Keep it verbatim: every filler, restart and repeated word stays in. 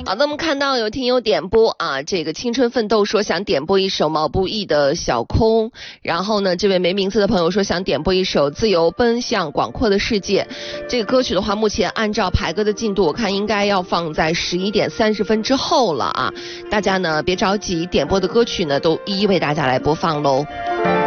好的，我们看到有听友点播啊，这个青春奋斗说想点播一首毛不易的小空，然后呢，这位没名字的朋友说想点播一首自由奔向广阔的世界。这个歌曲的话，目前按照排歌的进度，我看应该要放在十一点三十分之后了啊。大家呢别着急，点播的歌曲呢都一一为大家来播放喽。